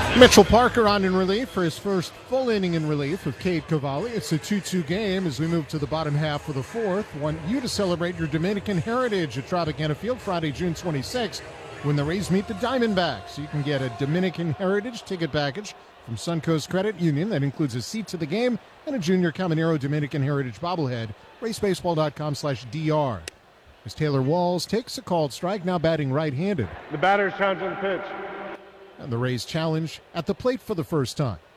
Mitchell Parker on in relief for his first full inning in relief with Cade Cavalli. It's a 2-2 game as we move to the bottom half of the fourth. Want you to celebrate your Dominican heritage at Tropicana Field Friday, June 26th when the Rays meet the Diamondbacks. You can get a Dominican heritage ticket package from Suncoast Credit Union that includes a seat to the game and a Junior Caminero Dominican Heritage bobblehead. RaceBaseball.com/DR. As Taylor Walls takes a called strike, now batting right-handed. The batter's challenging the pitch. And the Rays challenge at the plate for the first time.